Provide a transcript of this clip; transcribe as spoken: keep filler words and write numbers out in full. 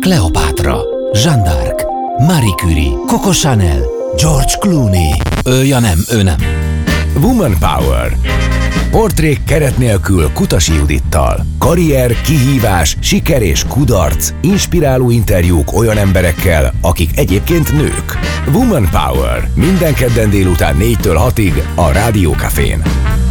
Kleopátra, Jeanne d'Arc, Marie Curie, Coco Chanel, George Clooney. Ő, ja nem, ő nem. Woman Power. Portrék keret nélkül Kutasi Judittal. Karrier, kihívás, siker és kudarc. Inspiráló interjúk olyan emberekkel, akik egyébként nők. Woman Power. Minden kedden délután négytől hatig a Rádió Cafén.